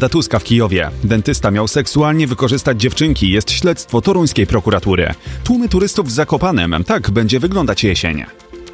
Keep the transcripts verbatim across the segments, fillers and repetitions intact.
Donalda Tuska w Kijowie. Dentysta miał seksualnie wykorzystać dziewczynki. Jest śledztwo toruńskiej prokuratury. Tłumy turystów w Zakopanem. Tak będzie wyglądać jesień.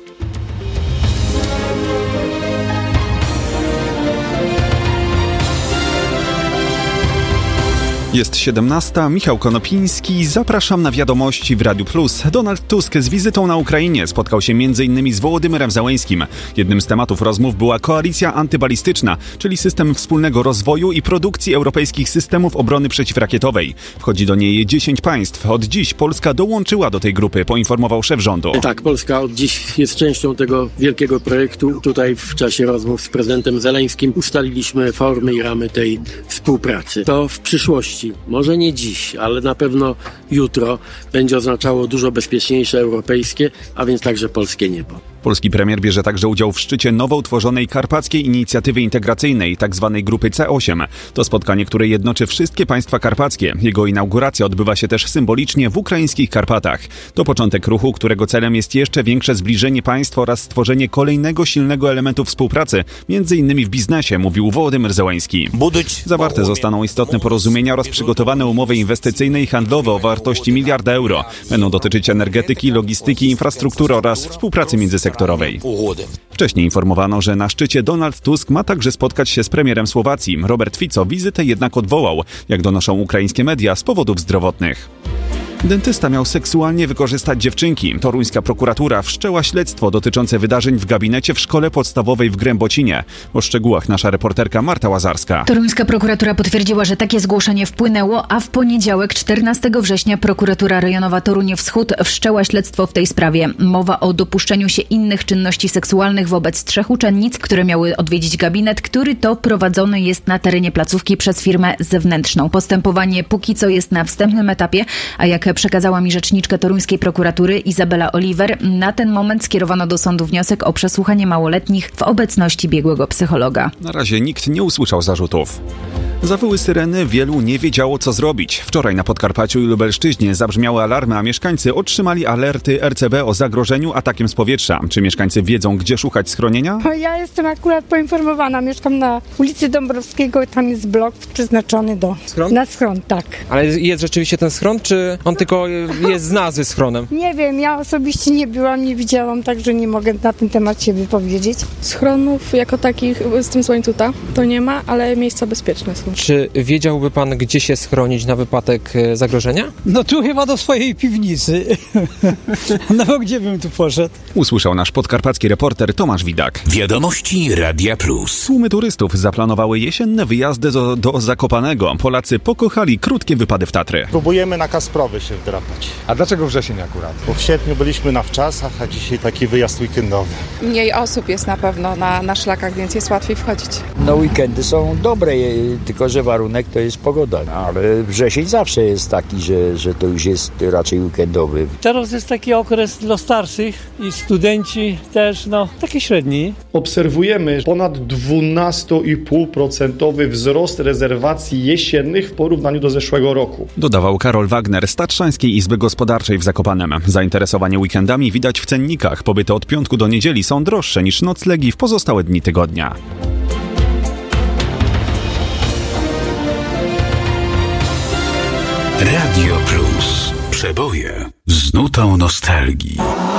Jest siedemnasta, Michał Konopiński, zapraszam na wiadomości w Radiu Plus. Donald Tusk z wizytą na Ukrainie spotkał się między innymi z Wołodymyrem Zełeńskim. Jednym z tematów rozmów była koalicja antybalistyczna, czyli system wspólnego rozwoju i produkcji europejskich systemów obrony przeciwrakietowej. Wchodzi do niej dziesięć państw. Od dziś Polska dołączyła do tej grupy, poinformował szef rządu. Tak, Polska od dziś jest częścią tego wielkiego projektu. Tutaj w czasie rozmów z prezydentem Zełeńskim ustaliliśmy formy i ramy tej współpracy. To w przyszłości, może nie dziś, ale na pewno jutro będzie oznaczało dużo bezpieczniejsze europejskie, a więc także polskie niebo. Polski premier bierze także udział w szczycie nowo utworzonej Karpackiej Inicjatywy Integracyjnej, tzw. grupy C osiem. To spotkanie, które jednoczy wszystkie państwa karpackie. Jego inauguracja odbywa się też symbolicznie w ukraińskich Karpatach. To początek ruchu, którego celem jest jeszcze większe zbliżenie państw oraz stworzenie kolejnego silnego elementu współpracy, między innymi w biznesie, mówił Wołodymyr Zełeński. Zawarte zostaną istotne porozumienia oraz przygotowane umowy inwestycyjne i handlowe o wartości miliarda euro. Będą dotyczyć energetyki, logistyki, infrastruktury oraz współpracy międzysektorowej. Wcześniej informowano, że na szczycie Donald Tusk ma także spotkać się z premierem Słowacji. Robert Fico wizytę jednak odwołał, jak donoszą ukraińskie media, z powodów zdrowotnych. Dentysta miał seksualnie wykorzystać dziewczynki. Toruńska prokuratura wszczęła śledztwo dotyczące wydarzeń w gabinecie w szkole podstawowej w Grębocinie. O szczegółach nasza reporterka Marta Łazarska. Toruńska prokuratura potwierdziła, że takie zgłoszenie wpłynęło, a w poniedziałek czternastego września prokuratura rejonowa Toruń Wschód wszczęła śledztwo w tej sprawie. Mowa o dopuszczeniu się innych czynności seksualnych wobec trzech uczennic, które miały odwiedzić gabinet, który to prowadzony jest na terenie placówki przez firmę zewnętrzną. Postępowanie póki co jest na wstępnym etapie, a jak przekazała mi rzeczniczka toruńskiej prokuratury Izabela Oliver, na ten moment skierowano do sądu wniosek o przesłuchanie małoletnich w obecności biegłego psychologa. Na razie nikt nie usłyszał zarzutów. Zawyły syreny, wielu nie wiedziało, co zrobić. Wczoraj na Podkarpaciu i Lubelszczyźnie zabrzmiały alarmy, a mieszkańcy otrzymali alerty R C B o zagrożeniu atakiem z powietrza. Czy mieszkańcy wiedzą, gdzie szukać schronienia? Ja jestem akurat poinformowana. Mieszkam na ulicy Dąbrowskiego, tam jest blok przeznaczony do... Schron? Na schron, tak. Ale jest rzeczywiście ten schron, czy on tylko jest z nazwy schronem? Nie wiem, ja osobiście nie byłam, nie widziałam, także nie mogę na ten temat się wypowiedzieć. Schronów jako takich z tym Słońcuta to nie ma, ale miejsca bezpieczne są. Czy wiedziałby pan, gdzie się schronić na wypadek zagrożenia? No tu chyba do swojej piwnicy. No bo gdzie bym tu poszedł? Usłyszał nasz podkarpacki reporter Tomasz Widak. Wiadomości Radia Plus. Tłumy turystów zaplanowały jesienne wyjazdy do, do Zakopanego. Polacy pokochali krótkie wypady w Tatry. Próbujemy na Kasprowy się wdrapać. A dlaczego wrzesień akurat? Bo w sierpniu byliśmy na wczasach, a dzisiaj taki wyjazd weekendowy. Mniej osób jest na pewno na, na szlakach, więc jest łatwiej wchodzić. No weekendy są dobre, tylko że warunek to jest pogoda, no, ale wrzesień zawsze jest taki, że, że to już jest raczej weekendowy. Teraz jest taki okres dla starszych i studenci też, no, taki średni. Obserwujemy ponad dwanaście i pół procent wzrost rezerwacji jesiennych w porównaniu do zeszłego roku. Dodawał Karol Wagner z Tatrzańskiej Izby Gospodarczej w Zakopanem. Zainteresowanie weekendami widać w cennikach. Pobyty od piątku do niedzieli są droższe niż noclegi w pozostałe dni tygodnia. Radio Plus. Przeboje z nutą nostalgii.